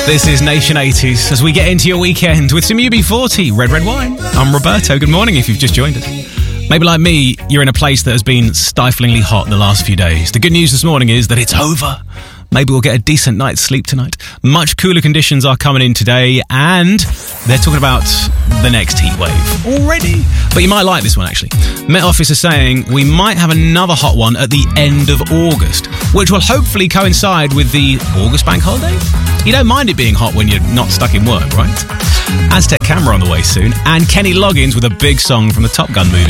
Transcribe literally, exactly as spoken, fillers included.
This is Nation eighties as we get into your weekend with some U B forty, Red Red Wine. I'm Roberto. Good morning if you've just joined us. Maybe like me, you're in a place that has been stiflingly hot the last few days. The good news this morning is that it's over. Maybe we'll get a decent night's sleep tonight. Much cooler conditions are coming in today, and they're talking about the next heat wave already. But you might like this one, actually. Met Office is saying we might have another hot one at the end of August, which will hopefully coincide with the August bank holiday. You don't mind it being hot when you're not stuck in work, right? Aztec Camera on the way soon, and Kenny Loggins with a big song from the Top Gun movie.